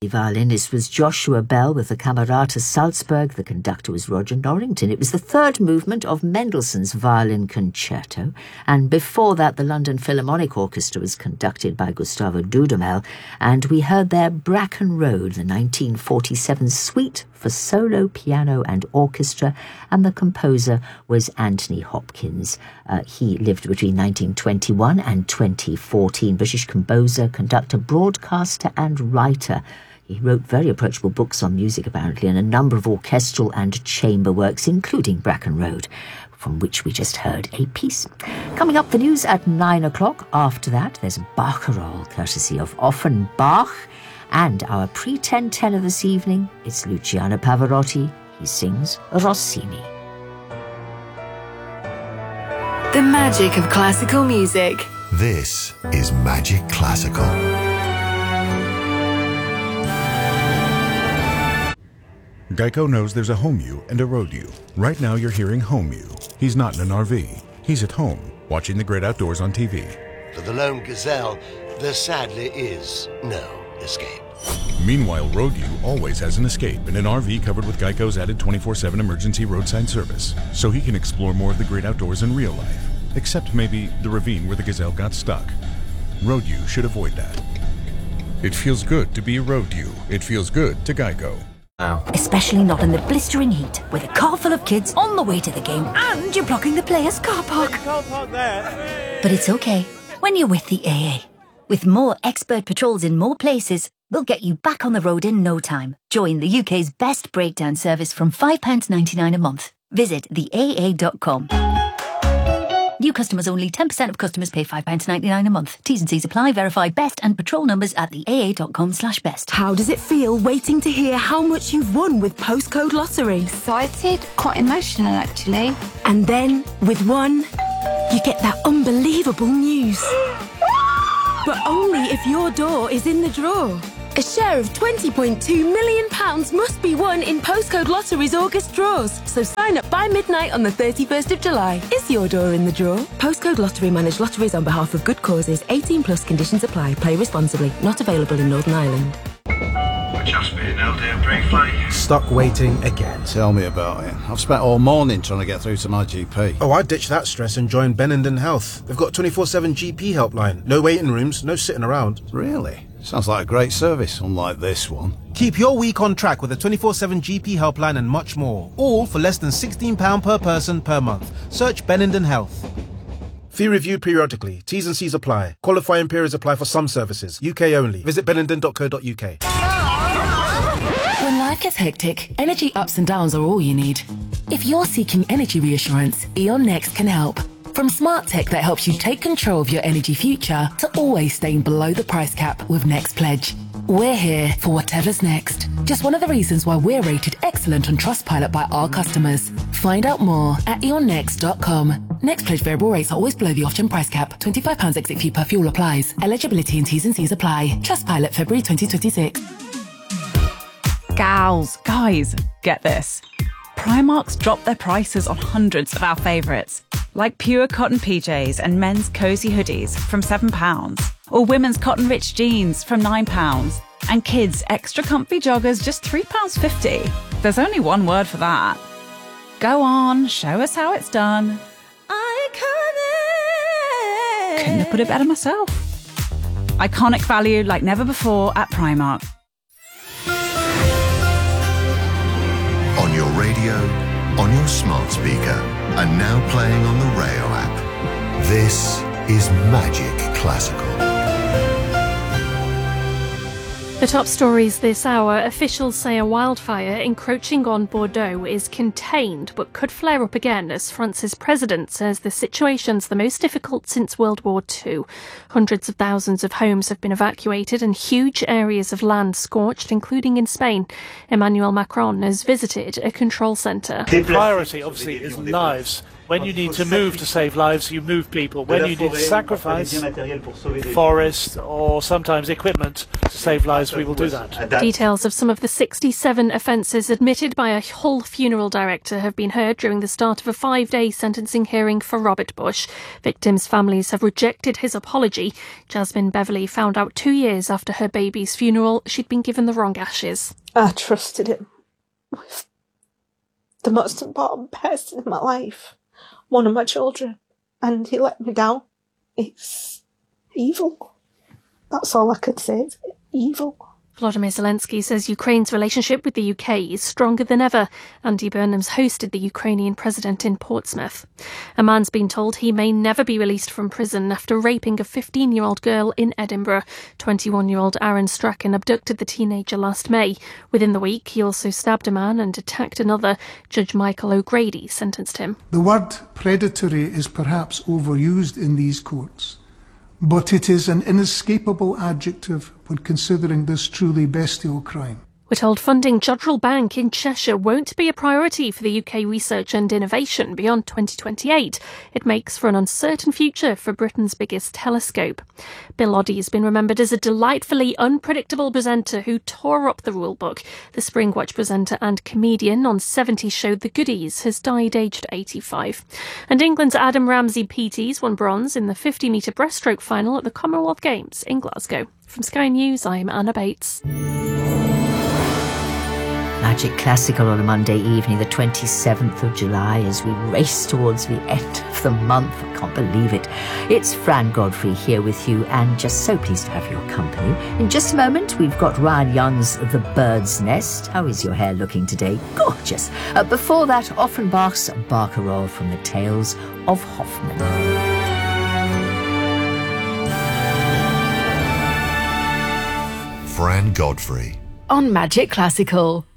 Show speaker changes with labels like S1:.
S1: violinist was Joshua Bell with the Camerata Salzburg. The conductor was Roger Norrington. It was the third movement of Mendelssohn's Violin Concerto. And before that, the London Philharmonic Orchestra was conducted by Gustavo Dudamel. And we heard there Bracken Road, the 1947 suite for solo, piano and orchestra, and the composer was Anthony Hopkins. He lived between 1921 and 2014. British composer, conductor, broadcaster and writer. He wrote very approachable books on music, apparently, and a number of orchestral and chamber works, including Bracken Road, from which we just heard a piece. Coming up, the news at 9 o'clock. After that, there's Barcarolle, courtesy of Offenbach. And our pre-10 this evening, it's Luciano Pavarotti. He sings Rossini.
S2: The magic of classical music.
S3: This is Magic Classical.
S4: Geico knows there's a home you and a road you. Right now you're hearing home you. He's not in an RV. He's at home, watching the great outdoors on TV.
S5: For the lone gazelle, there sadly is no escape.
S4: Meanwhile, Road U always has an escape in an RV covered with Geico's added 24/7 emergency roadside service, so he can explore more of the great outdoors in real life, except maybe the ravine where the gazelle got stuck. Road U should avoid that. It feels good to be a Road U. It feels good to Geico.
S6: Especially not in the blistering heat, with a car full of kids on the way to the game, and you're blocking the players' car park. But it's okay when you're with the AA. With more expert patrols in more places, we'll get you back on the road in no time. Join the UK's best breakdown service from £5.99 a month. Visit theaa.com. New customers only. 10% of customers pay £5.99 a month. T's and C's apply. Verify best and patrol numbers at theaa.com/best.
S7: How does it feel waiting to hear how much you've won with Postcode Lottery?
S8: Excited, quite emotional actually.
S7: And then, with one, you get that unbelievable news. But only if your door is in the draw. A share of £20.2 million must be won in Postcode Lottery's August draws. So sign up by midnight on the 31st of July. Is your door in the draw? Postcode Lottery manage lotteries on behalf of good causes. 18 plus conditions apply. Play responsibly. Not available in Northern Ireland.
S9: Just been held here briefly.
S10: Stuck waiting again.
S11: Tell me about it. I've spent all morning trying to get through to my GP.
S10: Oh, I ditched that stress and joined Benenden Health. They've got 24/7 GP helpline. No waiting rooms, no sitting around.
S11: Really? Sounds like a great service, unlike this one.
S10: Keep your week on track with a 24/7 GP helpline and much more. All for less than £16 per person per month. Search Benenden Health. Fee reviewed periodically. T's and C's apply. Qualifying periods apply for some services. UK only. Visit benenden.co.uk.
S12: When life gets hectic, energy ups and downs are all you need. If you're seeking energy reassurance, E.ON Next can help. From smart tech that helps you take control of your energy future to always staying below the price cap with Next Pledge. We're here for whatever's next. Just one of the reasons why we're rated excellent on Trustpilot by our customers. Find out more at eonnext.com. Next Pledge variable rates are always below the off-gen price cap. £25 exit fee per fuel applies. Eligibility and T's and C's apply. Trustpilot February 2026.
S13: Gals, guys, get this. Primark's dropped their prices on hundreds of our favourites, like pure cotton PJs and men's cosy hoodies from £7, or women's cotton rich jeans from £9, and kids' extra comfy joggers just £3.50. There's only one word for that. Go on, show us how it's done. Iconic! Couldn't have put it better myself. Iconic value like never before at Primark.
S3: On your radio, on your smart speaker, and now playing on the Rayo app. This is Magic Classical.
S14: The top stories this hour. Officials say a wildfire encroaching on Bordeaux is contained but could flare up again as France's president says the situation's the most difficult since World War II. Hundreds of thousands of homes have been evacuated and huge areas of land scorched, including in Spain. Emmanuel Macron has visited a control centre.
S15: The priority obviously is lives. When you need to move to save lives, you move people. When you need to sacrifice forest or sometimes equipment, to save lives, we will do that.
S14: Details of some of the 67 offences admitted by a Hull funeral director have been heard during the start of a 5-day sentencing hearing for Robert Bush. Victims' families have rejected his apology. Jasmine Beverley found out 2 years after her baby's funeral she'd been given the wrong ashes.
S16: I trusted him with the most important person in my life, one of my children, and he let me down. It's evil. That's all I could say. It's evil.
S14: Volodymyr Zelensky says Ukraine's relationship with the UK is stronger than ever. Andy Burnham's hosted the Ukrainian president in Portsmouth. A man's been told he may never be released from prison after raping a 15-year-old girl in Edinburgh. 21-year-old Aaron Strachan abducted the teenager last May. Within the week, he also stabbed a man and attacked another. Judge Michael O'Grady sentenced him.
S17: The word predatory is perhaps overused in these courts, but it is an inescapable adjective when considering this truly bestial crime.
S14: We're told funding Jodrell Bank in Cheshire won't be a priority for the UK research and innovation beyond 2028. It makes for an uncertain future for Britain's biggest telescope. Bill Oddie has been remembered as a delightfully unpredictable presenter who tore up the rulebook. The Springwatch presenter and comedian on 70 show The Goodies has died aged 85. And England's Adam Ramsey PTs won bronze in the 50-metre breaststroke final at the Commonwealth Games in Glasgow. From Sky News, I'm Anna Bates.
S1: Magic Classical on a Monday evening, the 27th of July, as we race towards the end of the month. I can't believe it. It's Fran Godfrey here with you, and just so pleased to have your company. In just a moment, we've got Ryan Young's The Bird's Nest. How is your hair looking today? Gorgeous. Before that, Offenbach's Barcarolle from the Tales of Hoffmann.
S3: Fran Godfrey
S2: on Magic Classical.